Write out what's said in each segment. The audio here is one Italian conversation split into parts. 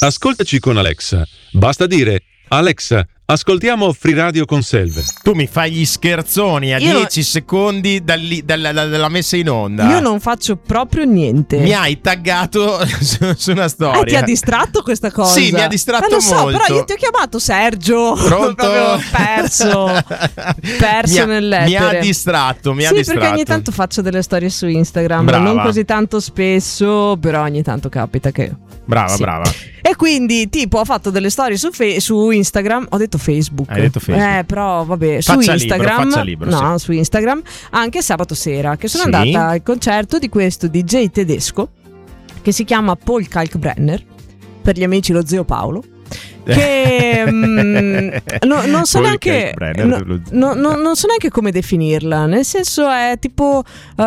Ascoltaci con Alexa. Basta dire: Alexa, ascoltiamo Free Radio con Selve. Tu mi fai gli scherzoni a 10 secondi dalla messa in onda. Io non faccio proprio niente. Mi hai taggato su una storia. Ti ha distratto questa cosa? Sì, mi ha distratto lo so, molto. però io ti ho chiamato Sergio. Pronto? Proprio perso nell'etere. Mi ha distratto. Sì, perché ogni tanto faccio delle storie su Instagram. Brava. Non così tanto spesso, però ogni tanto capita che... Brava. E quindi tipo ho fatto delle storie su Instagram. Ho detto Facebook. Hai detto Facebook. Però vabbè, Faccia su Instagram libero, no, sì. su Instagram anche sabato sera, che sono andata al concerto di questo DJ tedesco che si chiama Paul Kalkbrenner, per gli amici lo zio Paolo, che non so neanche non so neanche come definirla, nel senso è tipo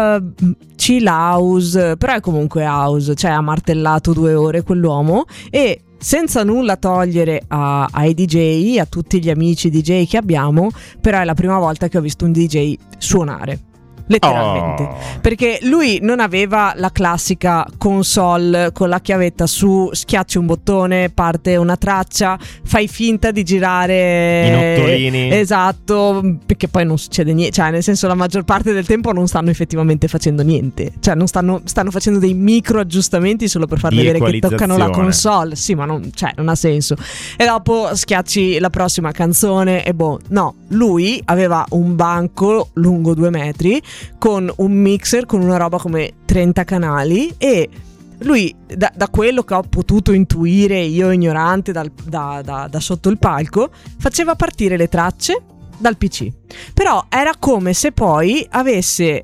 chill house, però è comunque house, cioè ha martellato 2 ore quell'uomo. E senza nulla togliere ai DJ, a tutti gli amici DJ che abbiamo, però è la prima volta che ho visto un DJ suonare, letteralmente, perché lui non aveva la classica console con la chiavetta su, schiacci un bottone, parte una traccia, fai finta di girare i nottolini, esatto, perché poi non succede niente, cioè nel senso la maggior parte del tempo non stanno effettivamente facendo niente, cioè non stanno facendo dei micro aggiustamenti solo per far vedere che toccano la console, sì, ma non ha senso. E dopo schiacci la prossima canzone e no, lui aveva un banco lungo 2 metri con un mixer con una roba come 30 canali, e lui da quello che ho potuto intuire io ignorante da sotto il palco, faceva partire le tracce dal PC, però era come se poi avesse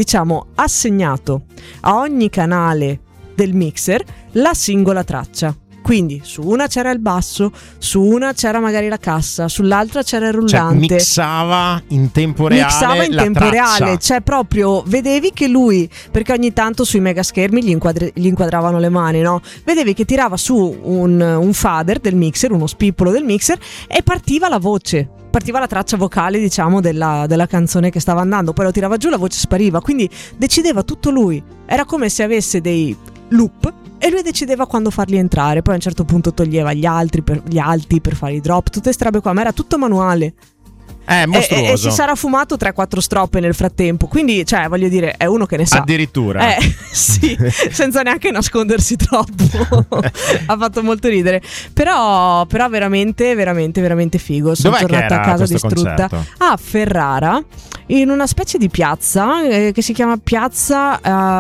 assegnato a ogni canale del mixer la singola traccia. Quindi su una c'era il basso, su una c'era magari la cassa, sull'altra c'era il rullante. Cioè, mixava in tempo reale. Cioè proprio vedevi che lui, perché ogni tanto sui mega schermi gli inquadravano le mani, no? Vedevi che tirava su un fader del mixer, uno spippolo del mixer, e partiva la voce. Partiva la traccia vocale, della canzone che stava andando, poi lo tirava giù, la voce spariva, quindi decideva tutto lui. Era come se avesse dei loop e lui decideva quando farli entrare, poi a un certo punto toglieva gli alti per fare i drop, tutte ste robe qua, ma era tutto manuale. Mostruoso. E si sarà fumato 3-4 stroppe nel frattempo, quindi cioè voglio dire, è uno che ne sa. Addirittura sì, senza neanche nascondersi troppo. Ha fatto molto ridere, però veramente veramente veramente figo. Sono tornata a casa distrutta a Ferrara, in una specie di piazza che si chiama Piazza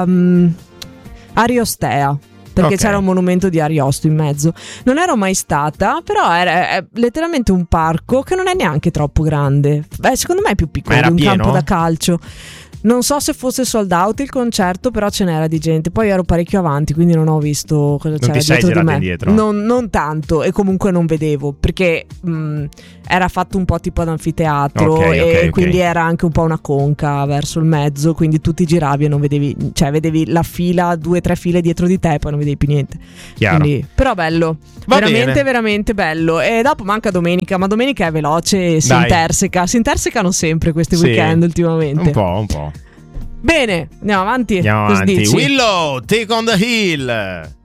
Ariostea, perché c'era un monumento di Ariosto in mezzo. Non ero mai stata, però è letteralmente un parco che non è neanche troppo grande. Secondo me è più piccolo di un campo da calcio. Non so se fosse sold out il concerto, però ce n'era di gente. Poi ero parecchio avanti, quindi non ho visto cosa c'era dietro di me. Indietro. Non tanto, e comunque non vedevo, perché era fatto un po' tipo ad anfiteatro, quindi era anche un po' una conca verso il mezzo, quindi tu ti giravi e non vedevi, cioè vedevi la fila, 2-3 file dietro di te e poi non vedevi più niente. Quindi, però bello, veramente bello. E dopo manca domenica, ma domenica è veloce e si intersecano sempre questi weekend ultimamente. Un po'. Bene, andiamo avanti. Willow, Take on the Hill.